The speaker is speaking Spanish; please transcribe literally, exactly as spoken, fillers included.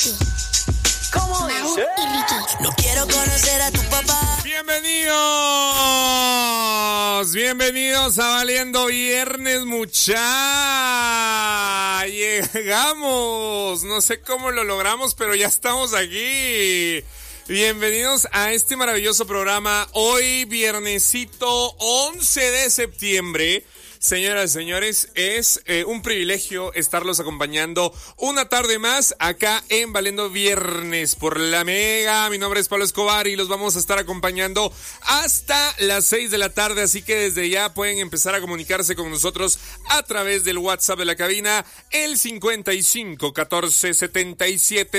Ricky. ¿Cómo es? Y Ricky. No quiero conocer a tu papá. Bienvenidos, bienvenidos a Valiendo Viernes, mucha. Llegamos, no sé cómo lo logramos, pero ya estamos aquí. Bienvenidos a este maravilloso programa. Hoy, viernesito once de septiembre. Señoras y señores, es eh, un privilegio estarlos acompañando una tarde más acá en Valiendo Viernes por la Mega. Mi nombre es Pablo Escobar y los vamos a estar acompañando hasta las seis de la tarde, así que desde ya pueden empezar a comunicarse con nosotros a través del WhatsApp de la cabina, el cincuenta y cinco catorce setenta y siete